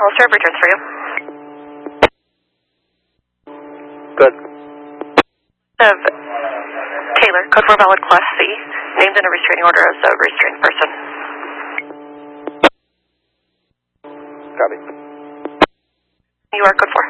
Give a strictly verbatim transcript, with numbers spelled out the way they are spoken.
I'll serve returns for you. Good. Of Taylor, code four valid class C, named in a restraining order as a restrained person. Copy. You are code four.